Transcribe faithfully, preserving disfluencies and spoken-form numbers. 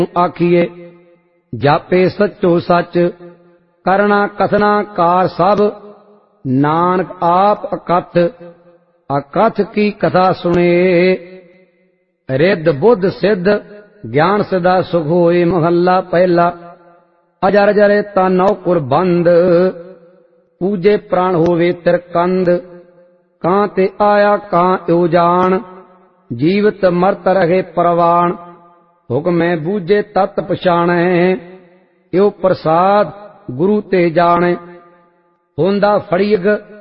आखिए जापे सचो सच करना कथना कार सब नानक आप अकथ अकथ की कथा सुने रिद्ध बुद्ध सिद्ध ज्ञान सदा सुख होए महला पहला अजर जरे तन कुरबंद पूजे प्राण होवे तिरकंद कां ते आया कां यो जान जीवत मरत रहे परवान हुक्म बूझे तत् पछाणै यो प्रसाद गुरु ते जाने होंदा फड़ीग